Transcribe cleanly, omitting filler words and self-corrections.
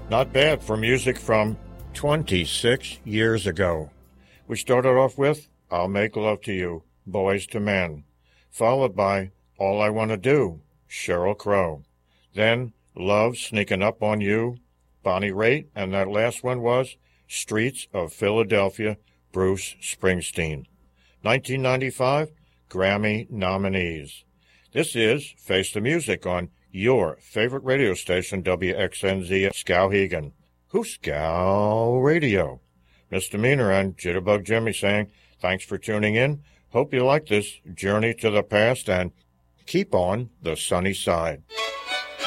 Not bad for music from 26 years ago. We started off with I'll Make Love to You, Boys to Men, followed by All I Want to Do, Sheryl Crow. Then Love Sneaking Up on You, Bonnie Raitt, and that last one was Streets of Philadelphia, Bruce Springsteen. 1995 Grammy nominees. This is Face the Music on your favorite radio station, WXNZ Skowhegan. Hooskow Radio. Misdemeanor and Jitterbug Jimmy saying, thanks for tuning in. Hope you like this journey to the past and keep on the sunny side.